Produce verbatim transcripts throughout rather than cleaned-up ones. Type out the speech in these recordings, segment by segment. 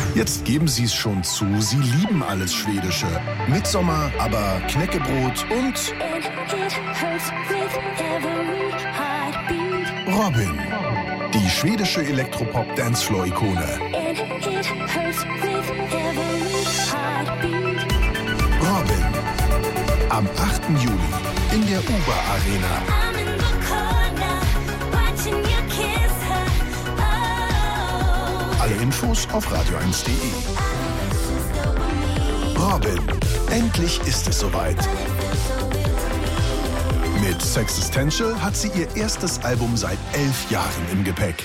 Jetzt geben Sie es schon zu, Sie lieben alles Schwedische. Midsommar, aber Knäckebrot und Robin, die schwedische Elektropop-Dancefloor-Ikone. Robin, am achten Juli in der Uber Arena. Alle Infos auf radio eins punkt de. Robin, endlich ist es soweit. Mit Sexistential hat sie ihr erstes Album seit elf Jahren im Gepäck.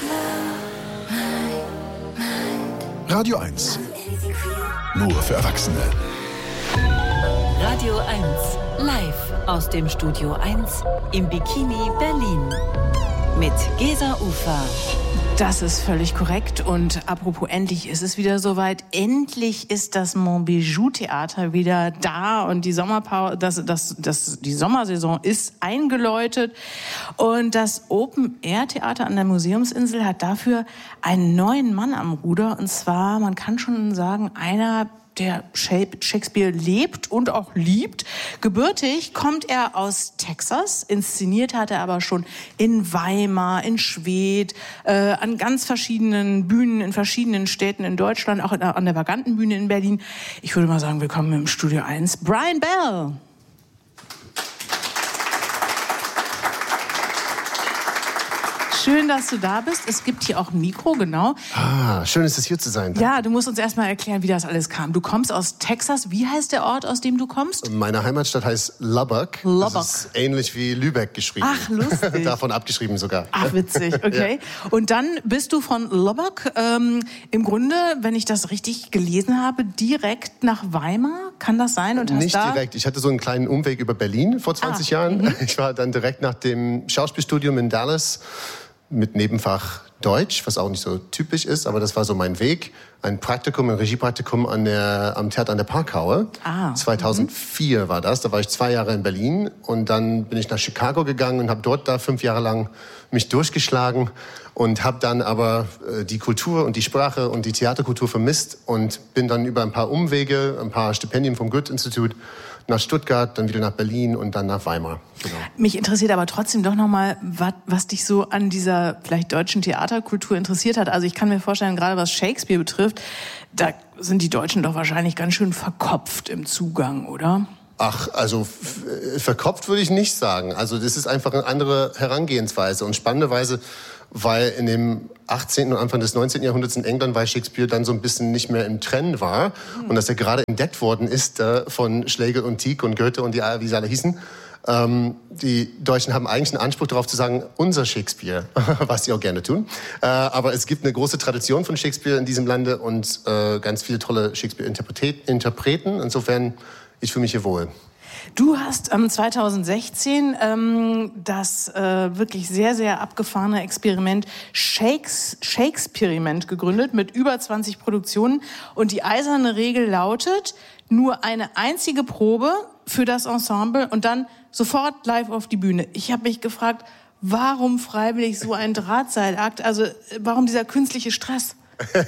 Radio eins. Nur für Erwachsene. Radio eins. Live aus dem Studio eins im Bikini Berlin. Mit Gesa Ufer. Das ist völlig korrekt. Und apropos, endlich ist es wieder soweit. Endlich ist das Montbijou-Theater wieder da und die Sommerpause, das, das, das, die Sommersaison ist eingeläutet. Und das Open-Air-Theater an der Museumsinsel hat dafür einen neuen Mann am Ruder. Und zwar, man kann schon sagen, einer, der Shakespeare lebt und auch liebt. Gebürtig kommt er aus Texas. Inszeniert hat er aber schon in Weimar, in Schwedt, äh, an ganz verschiedenen Bühnen in verschiedenen Städten in Deutschland, auch an der Vagantenbühne in Berlin. Ich würde mal sagen, willkommen im Studio eins, Brian Bell. Schön, dass du da bist. Es gibt hier auch ein Mikro, genau. Ah, schön ist es, hier zu sein. Ja, du musst uns erstmal erklären, wie das alles kam. Du kommst aus Texas. Wie heißt der Ort, aus dem du kommst? Meine Heimatstadt heißt Lubbock. Lubbock. Das ist ähnlich wie Lübeck geschrieben. Ach, lustig. Davon abgeschrieben sogar. Ach, witzig, okay. Ja. Und dann bist du von Lubbock ähm, im Grunde, wenn ich das richtig gelesen habe, direkt nach Weimar. Kann das sein? Und hast Nicht da direkt. Ich hatte so einen kleinen Umweg über Berlin vor zwanzig ah, Jahren. Mhm. Ich war dann direkt nach dem Schauspielstudium in Dallas mit Nebenfach Deutsch, was auch nicht so typisch ist, aber das war so mein Weg. Ein Praktikum, ein Regiepraktikum an der, am Theater an der Parkhaue. Ah, zweitausendvier mhm. war das. Da war ich zwei Jahre in Berlin und dann bin ich nach Chicago gegangen und habe dort da fünf Jahre lang mich durchgeschlagen und habe dann aber äh, die Kultur und die Sprache und die Theaterkultur vermisst und bin dann über ein paar Umwege, ein paar Stipendien vom Goethe-Institut nach Stuttgart, dann wieder nach Berlin und dann nach Weimar. Genau. Mich interessiert aber trotzdem doch nochmal, was, was dich so an dieser vielleicht deutschen Theaterkultur interessiert hat. Also ich kann mir vorstellen, gerade was Shakespeare betrifft, da sind die Deutschen doch wahrscheinlich ganz schön verkopft im Zugang, oder? Ach, also f- verkopft würde ich nicht sagen. Also das ist einfach eine andere Herangehensweise. Und spannenderweise, weil in dem achtzehnten und Anfang des neunzehnten Jahrhunderts in England, weil Shakespeare dann so ein bisschen nicht mehr im Trend war mhm. und dass er gerade entdeckt worden ist äh, von Schlegel und Tieck und Goethe und die, wie sie alle hießen. Ähm, die Deutschen haben eigentlich einen Anspruch darauf zu sagen, unser Shakespeare, was sie auch gerne tun. Äh, aber es gibt eine große Tradition von Shakespeare in diesem Lande und äh, ganz viele tolle Shakespeare-Interpreten. Insofern, ich fühle mich hier wohl. Du hast ähm, zweitausendsechzehn ähm, das äh, wirklich sehr, sehr abgefahrene Experiment Shakes, Shakespearement gegründet mit über zwanzig Produktionen. Und die eiserne Regel lautet, nur eine einzige Probe für das Ensemble und dann sofort live auf die Bühne. Ich habe mich gefragt, warum freiwillig so ein Drahtseilakt? Also warum dieser künstliche Stress?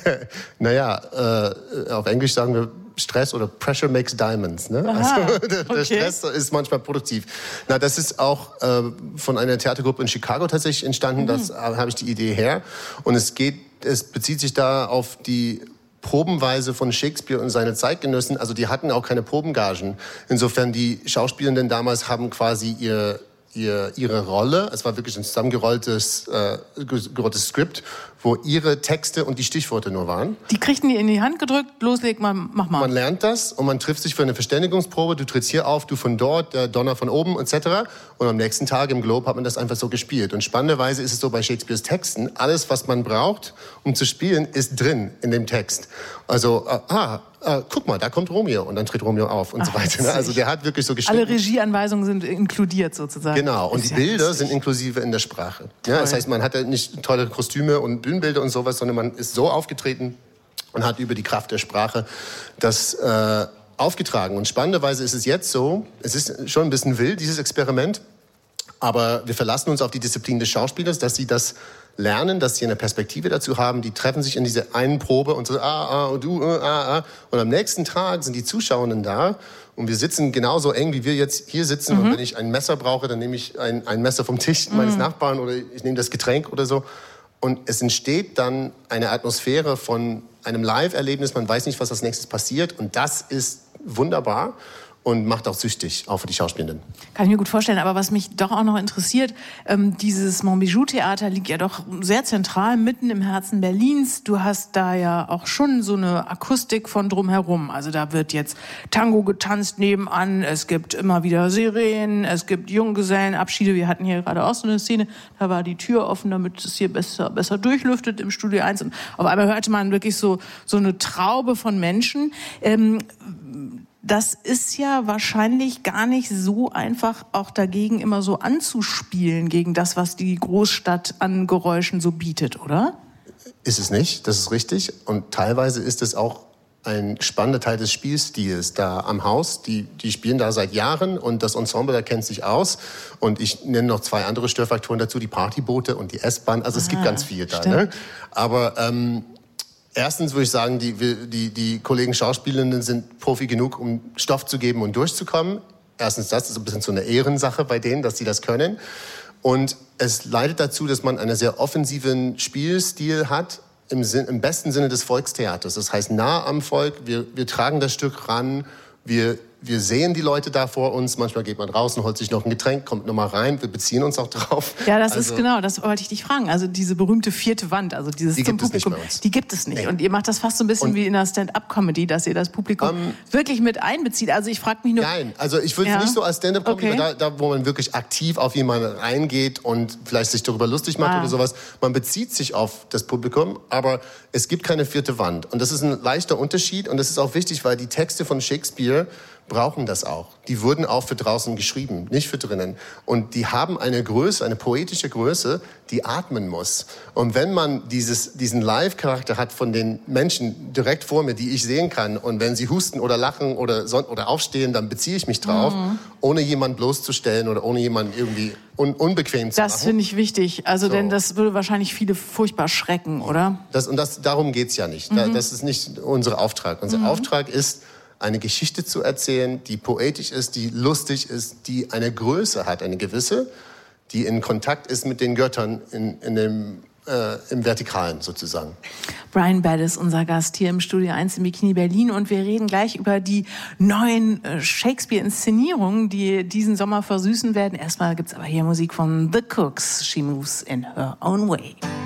Naja, äh, auf Englisch sagen wir Stress oder Pressure makes diamonds. Ne? Aha, also der, der okay. Stress ist manchmal produktiv. Na, das ist auch äh, von einer Theatergruppe in Chicago tatsächlich entstanden. Mhm. Das äh, habe ich die Idee her. Und es geht, es bezieht sich da auf die Probenweise von Shakespeare und seine Zeitgenossen. Also die hatten auch keine Probengagen. Insofern die Schauspielenden damals haben quasi ihr Ihr, ihre Rolle, es war wirklich ein zusammengerolltes äh, gerolltes Skript, wo ihre Texte und die Stichworte nur waren. Die kriegten die in die Hand gedrückt, losleg mal, mach mal. Man lernt das und man trifft sich für eine Verständigungsprobe, du trittst hier auf, du von dort, der Donner von oben et cetera. Und am nächsten Tag im Globe hat man das einfach so gespielt. Und spannenderweise ist es so bei Shakespeares Texten, alles, was man braucht, um zu spielen, ist drin in dem Text. Also, äh, ah, äh, guck mal, da kommt Romeo und dann tritt Romeo auf und Ach, so weiter. Ne? Also der hat wirklich so geschrieben. Alle Regieanweisungen sind inkludiert sozusagen. Genau, und die Bilder sind inklusive in der Sprache. Ja, das heißt, man hat ja nicht tolle Kostüme und Bühnenbilder und sowas, sondern man ist so aufgetreten und hat über die Kraft der Sprache das äh, aufgetragen. Und spannenderweise ist es jetzt so, es ist schon ein bisschen wild, dieses Experiment, aber wir verlassen uns auf die Disziplin des Schauspielers, dass sie das lernen, dass sie eine Perspektive dazu haben. Die treffen sich in dieser einen Probe und so, ah, ah, und du, ah, ah. Und am nächsten Tag sind die Zuschauenden da und wir sitzen genauso eng, wie wir jetzt hier sitzen. Mhm. Und wenn ich ein Messer brauche, dann nehme ich ein, ein Messer vom Tisch mhm. meines Nachbarn oder ich nehme das Getränk oder so. Und es entsteht dann eine Atmosphäre von einem Live-Erlebnis. Man weiß nicht, was als nächstes passiert. Und das ist wunderbar. Und macht auch süchtig, auch für die Schauspielenden. Kann ich mir gut vorstellen. Aber was mich doch auch noch interessiert, ähm, dieses Monbijou-Theater liegt ja doch sehr zentral mitten im Herzen Berlins. Du hast da ja auch schon so eine Akustik von drumherum. Also da wird jetzt Tango getanzt nebenan, es gibt immer wieder Sirenen, es gibt Junggesellenabschiede. Wir hatten hier gerade auch so eine Szene, da war die Tür offen, damit es hier besser, besser durchlüftet im Studio eins. Und auf einmal hörte man wirklich so, so eine Traube von Menschen. Ähm, Das ist ja wahrscheinlich gar nicht so einfach, auch dagegen immer so anzuspielen, gegen das, was die Großstadt an Geräuschen so bietet, oder? Ist es nicht, das ist richtig. Und teilweise ist es auch ein spannender Teil des Spielstils da am Haus. Die, die spielen da seit Jahren und das Ensemble, da kennt sich aus. Und ich nenne noch zwei andere Störfaktoren dazu, die Partyboote und die S-Bahn. Also es ah, gibt ganz viel da. Ne? Aber ähm, erstens würde ich sagen, die, die, die Kollegen Schauspielenden sind Profi genug, um Stoff zu geben und durchzukommen. Erstens das, das ist ein bisschen so eine Ehrensache bei denen, dass sie das können. Und es leitet dazu, dass man einen sehr offensiven Spielstil hat, im, Sinn, im besten Sinne des Volkstheaters. Das heißt, nah am Volk, wir, wir tragen das Stück ran, wir, wir sehen die Leute da vor uns. Manchmal geht man raus und holt sich noch ein Getränk, kommt noch mal rein. Wir beziehen uns auch drauf. Ja, das also, ist genau, das wollte ich dich fragen. Also diese berühmte vierte Wand, also dieses die zum gibt Publikum, es nicht bei uns. Die gibt es nicht. Nee. Und ihr macht das fast so ein bisschen und, wie in einer Stand-up-Comedy, dass ihr das Publikum um, wirklich mit einbezieht. Also ich frage mich nur... Nein, also ich würde es ja. nicht so als Stand-up-Comedy, okay. da, da wo man wirklich aktiv auf jemanden reingeht und vielleicht sich darüber lustig macht ah. oder sowas. Man bezieht sich auf das Publikum, aber es gibt keine vierte Wand. Und das ist ein leichter Unterschied und das ist auch wichtig, weil die Texte von Shakespeare brauchen das auch. Die wurden auch für draußen geschrieben, nicht für drinnen. Und die haben eine Größe, eine poetische Größe, die atmen muss. Und wenn man dieses, diesen Live-Charakter hat von den Menschen direkt vor mir, die ich sehen kann, und wenn sie husten oder lachen oder, son- oder aufstehen, dann beziehe ich mich drauf, mhm. ohne jemanden bloßzustellen oder ohne jemanden irgendwie un- unbequem zu das machen. Das finde ich wichtig. Also, so. Denn das würde wahrscheinlich viele furchtbar schrecken, oder? Das, und das, darum geht's ja nicht. Mhm. Da, das ist nicht unser Auftrag. Unser mhm. Auftrag ist, eine Geschichte zu erzählen, die poetisch ist, die lustig ist, die eine Größe hat, eine gewisse, die in Kontakt ist mit den Göttern in, in dem, äh, im Vertikalen sozusagen. Brian Bell ist unser Gast hier im Studio eins im Bikini Berlin und wir reden gleich über die neuen äh, Shakespeare-Inszenierungen, die diesen Sommer versüßen werden. Erstmal gibt's aber hier Musik von The Cooks. She moves in her own way.